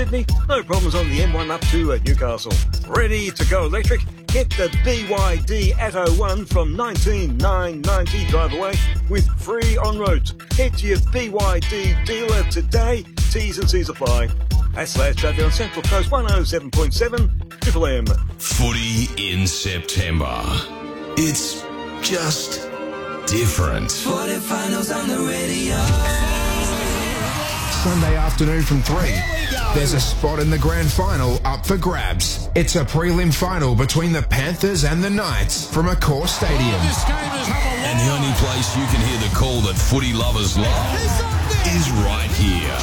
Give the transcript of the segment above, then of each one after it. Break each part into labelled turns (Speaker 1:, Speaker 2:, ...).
Speaker 1: Sydney, no problems on the M1 up to Newcastle. Ready to go electric? Get the BYD Atto 1 from $19,990 drive away with free on-roads. Head to your BYD dealer today. T's and C's apply. That's Lads Traffic on Central Coast 107.7 Triple M.
Speaker 2: Footy in September. It's just different.
Speaker 3: Footy finals on the radio.
Speaker 4: Sunday afternoon from 3. There's a spot in the grand final up for grabs. It's a prelim final between the Panthers and the Knights from Accor Stadium.
Speaker 2: And the only place you can hear the call that footy lovers love is right here.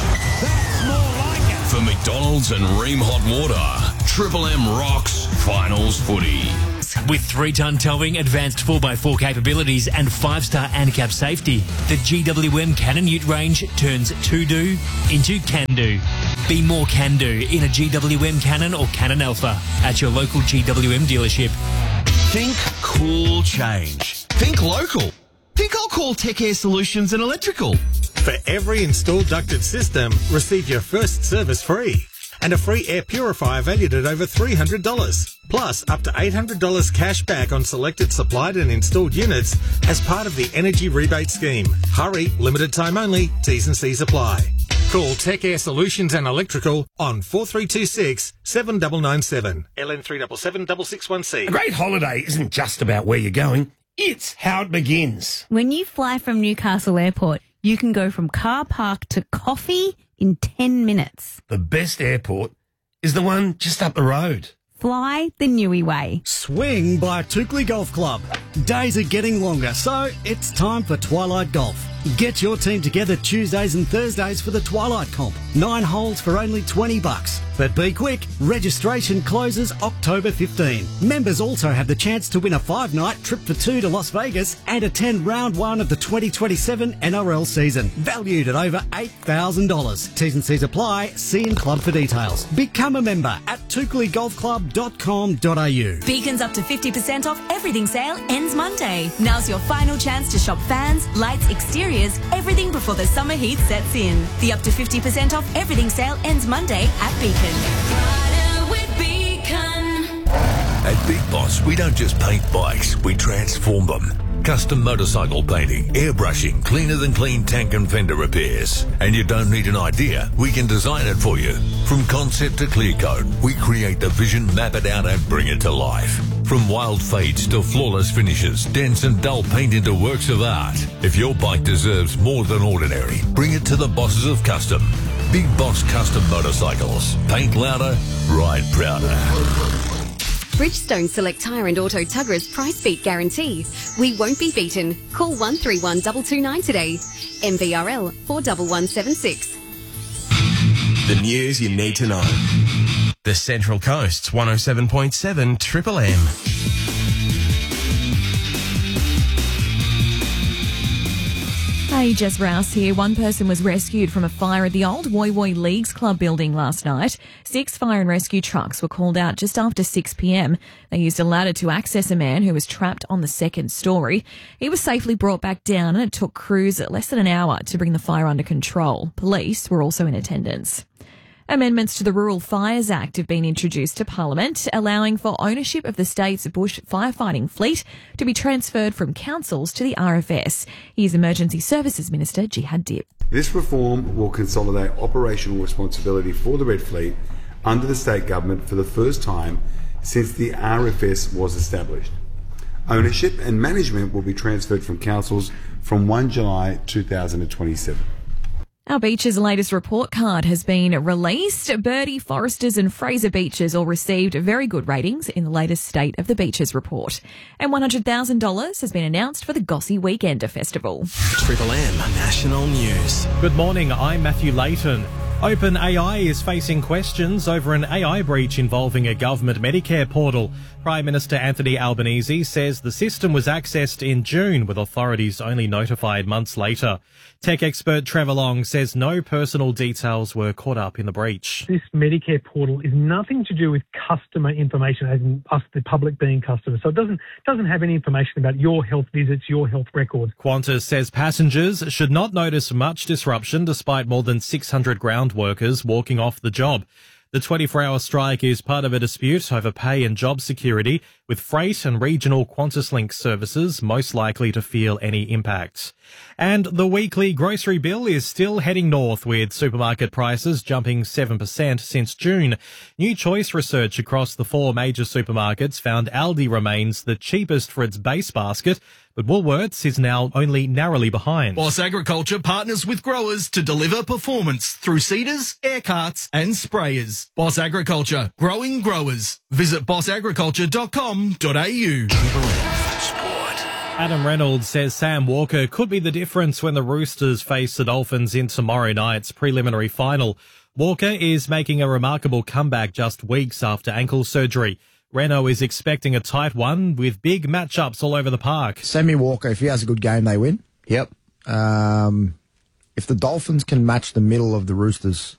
Speaker 2: For McDonald's and Ream Hot Water, Triple M rocks finals footy.
Speaker 5: With 3-ton towing, advanced 4x4 capabilities and 5-star handicap safety, the GWM Cannon Ute range turns to-do into can-do. Be more can-do in a GWM Cannon or Cannon Alpha at your local GWM dealership.
Speaker 6: Think cool change. Think local. Think I'll call Tech Air Solutions and Electrical.
Speaker 7: For every installed ducted system, receive your first service free. And a free air purifier valued at over $300. Plus, up to $800 cash back on selected supplied and installed units as part of the Energy Rebate Scheme. Hurry, limited time only, T's and C's apply. Call Tech Air Solutions and Electrical on 4326 7997 LN 377 661C.
Speaker 8: A great holiday isn't just about where you're going, it's how it begins.
Speaker 9: When you fly from Newcastle Airport, you can go from car park to coffee in 10 minutes.
Speaker 8: The best airport is the one just up the road.
Speaker 9: Fly the Newey way.
Speaker 10: Swing by Toukley Golf Club. Days are getting longer, so it's time for Twilight Golf. Get your team together Tuesdays and Thursdays for the Twilight Comp. 9 holes for only $20. But be quick, registration closes October 15. Members also have the chance to win a 5-night trip for 2 to Las Vegas and attend round 1 of the 2027 NRL season, valued at over $8,000. T's and C's apply. See in club for details. Become a member at toukleyGolfClub.com.au.
Speaker 11: Beacon's up to 50% off everything sale ends Monday. Now's your final chance to shop fans, lights, exteriors, everything before the summer heat sets in. The up to 50% off everything sale ends Monday at Beacon.
Speaker 2: At Big Boss, we don't just paint bikes, we transform them. Custom motorcycle painting, airbrushing, cleaner than clean tank and fender repairs. And you don't need an idea, we can design it for you. From concept to clear coat, we create the vision, map it out and bring it to life. From wild fades to flawless finishes, dense and dull paint into works of art. If your bike deserves more than ordinary, bring it to the bosses of custom. Big Boss Custom Motorcycles. Paint louder, ride prouder.
Speaker 12: Bridgestone Select Tyre and Auto Tugger's price beat guarantee. We won't be beaten. Call 131 229 today. MVRL 41176.
Speaker 6: The news you need to know. The Central Coast's 107.7 Triple M.
Speaker 13: Hey, Jess Rouse here. One person was rescued from a fire at the old Woy Woy Leagues Club building last night. 6 fire and rescue trucks were called out just after 6 p.m. They used a ladder to access a man who was trapped on the second story. He was safely brought back down and it took crews less than an hour to bring the fire under control. Police were also in attendance. Amendments to the Rural Fires Act have been introduced to Parliament, allowing for ownership of the state's bush firefighting fleet to be transferred from councils to the RFS. Here's Emergency Services Minister Jihad Dib.
Speaker 14: This reform will consolidate operational responsibility for the Red Fleet under the state government for the first time since the RFS was established. Ownership and management will be transferred from councils from 1 July 2027.
Speaker 13: Our Beaches' latest report card has been released. Birdie, Foresters and Fraser Beaches all received very good ratings in the latest State of the Beaches report. And $100,000 has been announced for the Gossie Weekender Festival.
Speaker 6: Triple M National News.
Speaker 7: Good morning, I'm Matthew Layton. OpenAI is facing questions over an AI breach involving a government Medicare portal. Prime Minister Anthony Albanese says the system was accessed in June, with authorities only notified months later.
Speaker 15: Tech expert Trevor Long says no personal details were caught up in the breach.
Speaker 16: This Medicare portal is nothing to do with customer information, as in us, the public, being customers. So it doesn't have any information about your health visits, your health records.
Speaker 15: Qantas says passengers should not notice much disruption despite more than 600 ground workers walking off the job. The 24-hour strike is part of a dispute over pay and job security, with freight and regional QantasLink services most likely to feel any impacts. And the weekly grocery bill is still heading north, with supermarket prices jumping 7% since June. New Choice research across the 4 major supermarkets found Aldi remains the cheapest for its base basket, but Woolworths is now only narrowly behind.
Speaker 17: Boss Agriculture partners with growers to deliver performance through seeders, air carts and sprayers. Boss Agriculture, growing growers. Visit bossagriculture.com.au.
Speaker 15: Adam Reynolds says Sam Walker could be the difference when the Roosters face the Dolphins in tomorrow night's preliminary final. Walker is making a remarkable comeback just weeks after ankle surgery. Reno is expecting a tight one with big matchups all over the park.
Speaker 18: Sammy Walker, if he has a good game, they win. Yep. If the Dolphins can match the middle of the Roosters